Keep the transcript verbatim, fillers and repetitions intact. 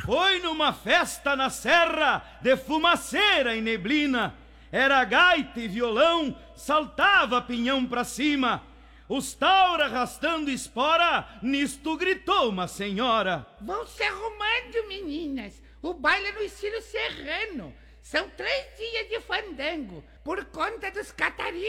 Foi numa festa na serra, de fumaceira e neblina. Era gaita e violão, saltava pinhão pra cima. Os taura arrastando espora, nisto gritou uma senhora. Vão se arrumando, meninas. O baile é no estilo serrano. São três dias de fandango, por conta dos catarinhos.